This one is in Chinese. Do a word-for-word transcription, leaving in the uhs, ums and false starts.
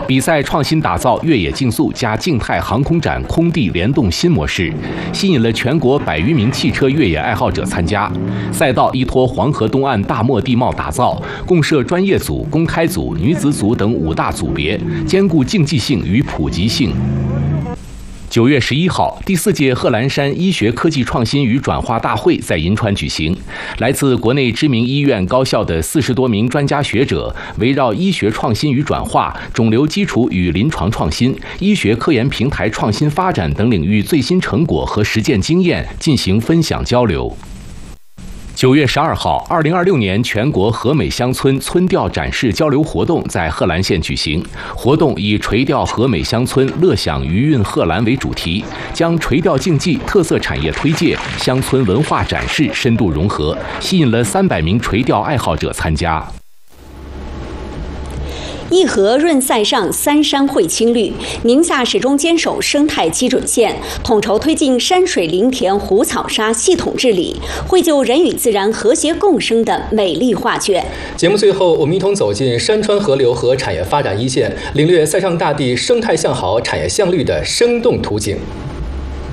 比赛创新打造越野竞速加静态航空展空地联动新模式，吸引了全国百余名汽车越野爱好者参加。赛道依托黄河东岸大漠地貌打造，共设专业组、公开组、女子组等五大组别，兼顾竞技性与普及性。九月十一号，第四届贺兰山医学科技创新与转化大会在银川举行。来自国内知名医院、高校的四十多名专家学者，围绕医学创新与转化、肿瘤基础与临床创新、医学科研平台创新发展等领域最新成果和实践经验进行分享交流。九月十二号，二零二六年全国和美乡村村调展示交流活动在贺兰县举行。活动以垂钓和美乡村乐享余韵贺兰为主题，将垂钓竞技、特色产业推介、乡村文化展示深度融合，吸引了三百名垂钓爱好者参加。 一河润塞上，三山汇青绿。宁夏始终坚守生态基准线，统筹推进山水林田湖草沙系统治理，绘就人与自然和谐共生的美丽画卷。 节目最后，我们一同走进山川河流和产业发展一线，领略塞上大地生态向好、产业向绿的生动图景。